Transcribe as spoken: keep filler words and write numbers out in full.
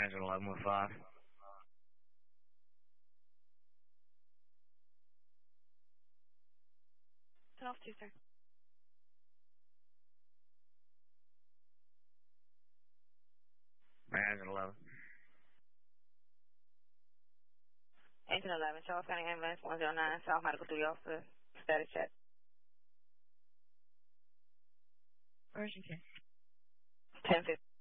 Manager eleven one five. twelve two, sir. Manager eleven. Agent eleven, Charles County Ambulance one zero nine, South Medical three Officer, status check. Urgent care. ten fifty.